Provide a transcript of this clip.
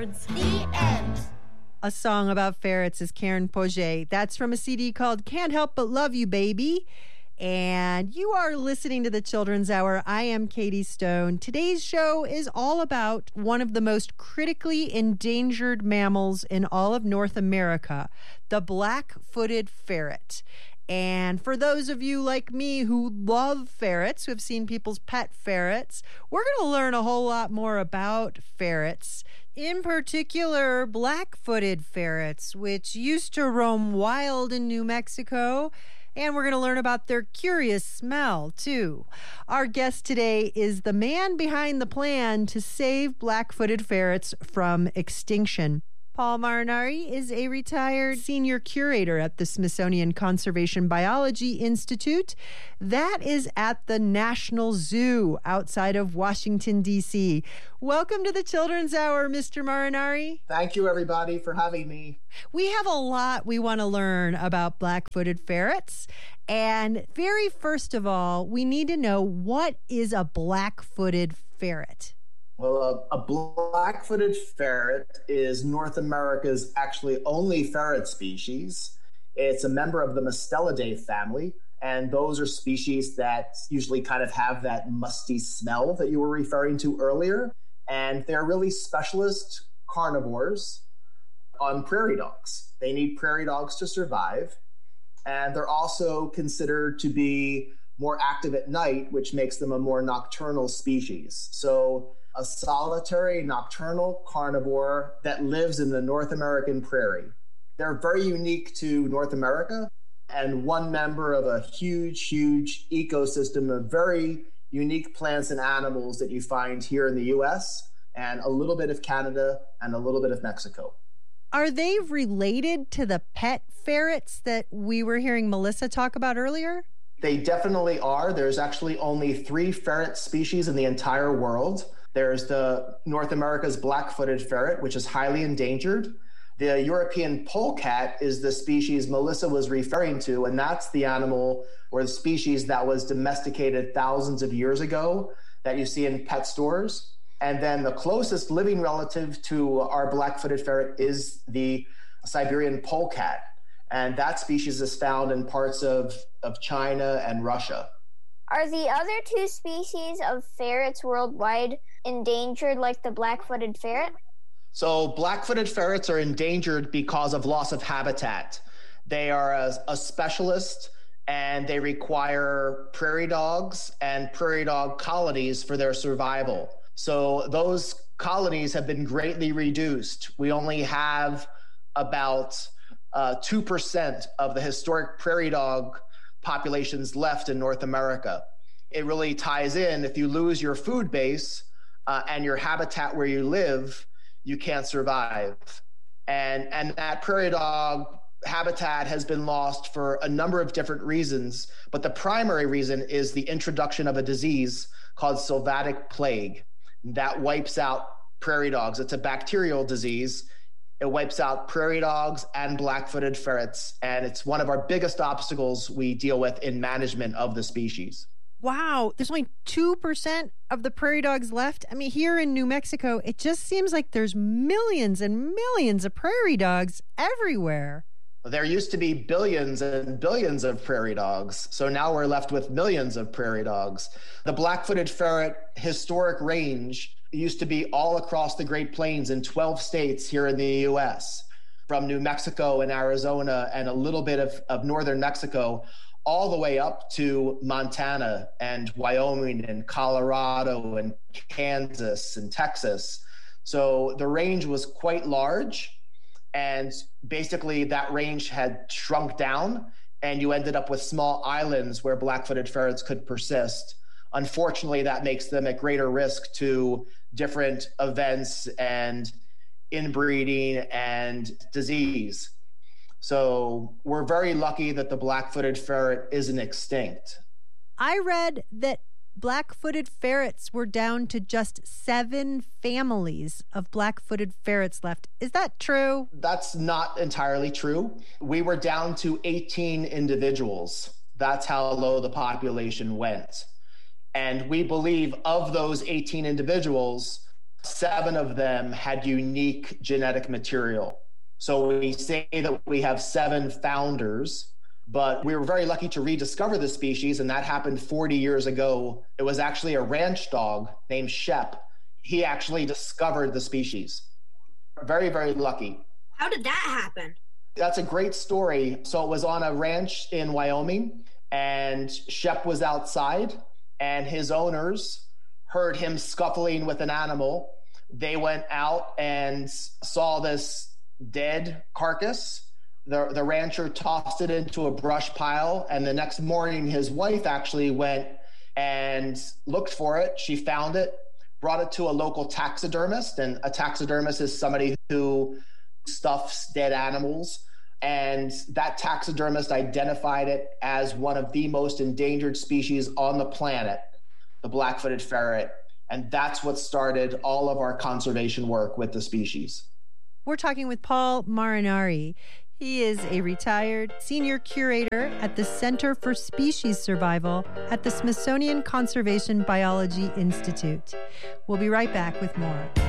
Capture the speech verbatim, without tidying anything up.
words. The end. A song about ferrets is Karen Poget. That's from a C D called Can't Help But Love You, Baby. And you are listening to the Children's Hour. I am Katie Stone. Today's show is all about one of the most critically endangered mammals in all of North America, the black-footed ferret. And for those of you like me who love ferrets, who have seen people's pet ferrets, we're going to learn a whole lot more about ferrets, in particular black-footed ferrets, which used to roam wild in New Mexico. And we're going to learn about their curious smell, too. Our guest today is the man behind the plan to save black-footed ferrets from extinction. Paul Marinari is a retired senior curator at the Smithsonian Conservation Biology Institute. That is at the National Zoo outside of Washington, D C. Welcome to the Children's Hour, Mister Marinari. Thank you, everybody, for having me. We have a lot we want to learn about black-footed ferrets. And very first of all, we need to know, what is a black-footed ferret? Well, a, a black-footed ferret is North America's actually only ferret species. It's a member of the Mustelidae family, and those are species that usually kind of have that musty smell that you were referring to earlier. And they're really specialist carnivores on prairie dogs. They need prairie dogs to survive, and they're also considered to be more active at night, which makes them a more nocturnal species. So a solitary nocturnal carnivore that lives in the North American prairie. They're very unique to North America and one member of a huge, huge ecosystem of very unique plants and animals that you find here in the U S and a little bit of Canada and a little bit of Mexico. Are they related to the pet ferrets that we were hearing Melissa talk about earlier? They definitely are. There's actually only three ferret species in the entire world. There's the North America's black-footed ferret, which is highly endangered. The European polecat is the species Melissa was referring to, and that's the animal or the species that was domesticated thousands of years ago that you see in pet stores. And then the closest living relative to our black-footed ferret is the Siberian polecat. And that species is found in parts of, of China and Russia. Are the other two species of ferrets worldwide endangered like the black-footed ferret? So black-footed ferrets are endangered because of loss of habitat. They are a, a specialist, and they require prairie dogs and prairie dog colonies for their survival. So those colonies have been greatly reduced. We only have about uh, two percent of the historic prairie dog populations left in North America. It really ties in. If you lose your food base uh, and your habitat where you live, you can't survive. And, and that prairie dog habitat has been lost for a number of different reasons, but the primary reason is the introduction of a disease called sylvatic plague that wipes out prairie dogs. It's a bacterial disease. It wipes out prairie dogs and black-footed ferrets, and it's one of our biggest obstacles we deal with in management of the species. Wow, there's only two percent of the prairie dogs left. I mean, here in New Mexico, it just seems like there's millions and millions of prairie dogs everywhere. There used to be billions and billions of prairie dogs, so now we're left with millions of prairie dogs. The black-footed ferret historic range used to be all across the Great Plains in twelve states here in the U S, from New Mexico and Arizona and a little bit of, of northern Mexico, all the way up to Montana and Wyoming and Colorado and Kansas and Texas. So the range was quite large, and basically that range had shrunk down, and you ended up with small islands where black-footed ferrets could persist. Unfortunately, that makes them at greater risk to different events and inbreeding and disease. So we're very lucky that the black-footed ferret isn't extinct. I read that black-footed ferrets were down to just seven families of black-footed ferrets left. Is that true? That's not entirely true. We were down to eighteen individuals. That's how low the population went. And we believe of those eighteen individuals, seven of them had unique genetic material. So we say that we have seven founders, but we were very lucky to rediscover the species, and that happened forty years ago. It was actually a ranch dog named Shep. He actually discovered the species. Very, very lucky. How did that happen? That's a great story. So it was on a ranch in Wyoming, and Shep was outside, and his owners heard him scuffling with an animal. They went out and saw this dead carcass. The, the rancher tossed it into a brush pile, and the next morning his wife actually went and looked for it. She found it, brought it to a local taxidermist, and a taxidermist is somebody who stuffs dead animals. And that taxidermist identified it as one of the most endangered species on the planet, the black-footed ferret. And that's what started all of our conservation work with the species. We're talking with Paul Marinari. He is a retired senior curator at the Center for Species Survival at the Smithsonian Conservation Biology Institute. We'll be right back with more.